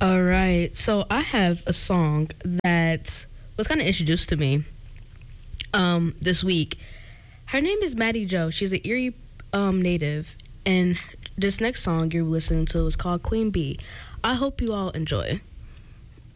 All right. So I have a song that was kind of introduced to me this week. Her name is Maddie Joe. She's an Erie native, and this next song you're listening to is called Queen Bee. I hope you all enjoy.